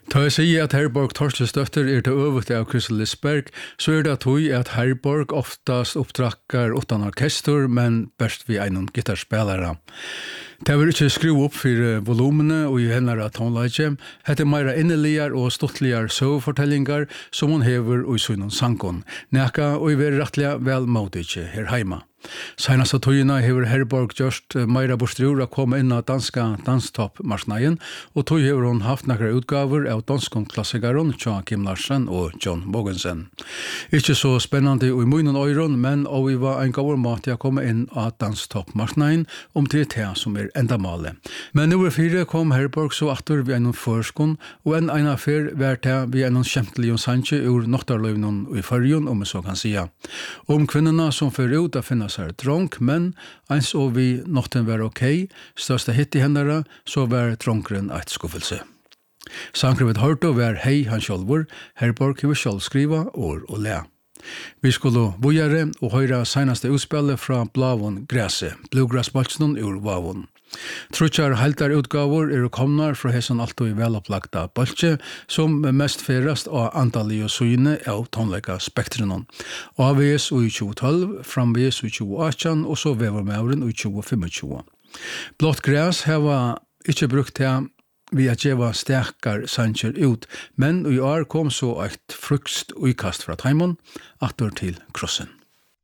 Ta jeg sier at Herborg Torstensdøtter til øvet av Christel Lisberg, så det at hun at Herborg oftast opptrakkar utan orkester, men best vi einon gitarspelare. Det vil ikke skru opp for volumene og i henne tonleitje. Hette meira inneligar og stuttligar søvfortellingar som hun hever og i søgnon sankon. Neka og i ver rettelig vel modige her heima. Senast av tøyina hever Herborg gjørst meira borstrur å komme inn av danska danstoppmarsnaien, og tøy hever hun haft nakra utgaver av danskon klassikaron Joakim Larsen og John Mogensen. Ikke så spennende i munnen øyron, men og vi var en gaver måte å komme inn av danstoppmarsnaien til det som endamale. Men nummer 4 kom Herborg så atter vi en førskon, og en affær var det vi en kjemtelig sanje ur noktarløvnen i fargen, om vi så kan sia. Om kvinnerne som fører ut å finne seg dronk, men eins og vi notten var ok, største hit i hendene, så var dronkren et skuffelse. Sankrevet hørte var hei han sjølvor, Herborg hever sjølv skriva år og le. Vi skulle vojare og høyre senaste utspillet fra Blavon Græse, Bluegrass-balsnon ur Vavon. Trutjar heltar utgaver komnar fra hesson alto i velopplagda baltje, som mest ferast av antallige syne av tonleika spektrenon. AVS i 2012, framvis i 2018, og så vevermauren i 2025. Blått græs heva ikkje brukt til vi at gjeva sterkar sanger ut, men i år kom så et frukst uikast fra Taimon, atter til krossen.